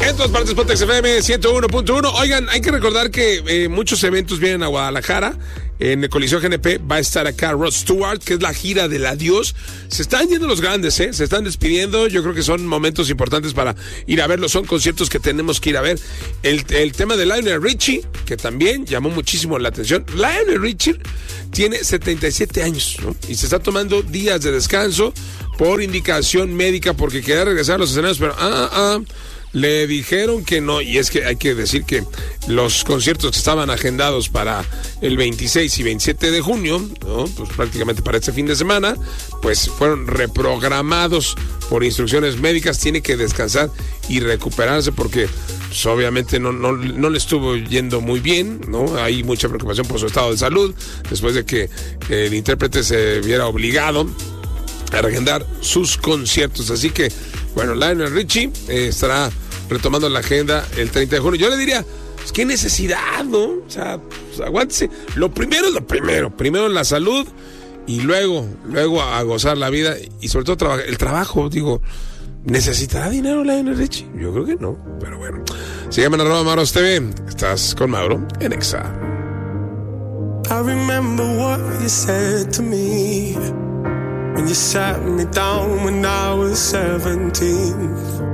En todas partes, Pontex FM 101.1. Oigan, hay que recordar que muchos eventos vienen a Guadalajara. En el Coliseo GNP va a estar acá Rod Stewart, que es la gira del adiós. Se están yendo los grandes, se están despidiendo. Yo creo que son momentos importantes para ir a verlos. Son conciertos que tenemos que ir a ver. El tema de Lionel Richie, que también llamó muchísimo la atención. Lionel Richie tiene 77 años, ¿no? Y se está tomando días de descanso por indicación médica porque quería regresar a los escenarios, pero le dijeron que no. Y es que hay que decir que los conciertos que estaban agendados para el 26 y 27 de junio, ¿no? Pues prácticamente para este fin de semana, pues fueron reprogramados por instrucciones médicas. Tiene que descansar y recuperarse porque pues, obviamente no le estuvo yendo muy bien, ¿no? Hay mucha preocupación por su estado de salud después de que el intérprete se viera obligado a reagendar sus conciertos. Así que, bueno, Lionel Richie estará retomando la agenda el 30 de junio. Yo le diría, pues, qué necesidad, ¿no? O sea, pues, aguántese. Lo primero es lo primero. Primero la salud y luego a gozar la vida y sobre todo el trabajo, digo. ¿Necesitará dinero Lionel Richie? Yo creo que no, pero bueno. Sígueme en @MauroTV. Estás con Mauro en Exa. I remember what you said to me when you sat me down when I was 17.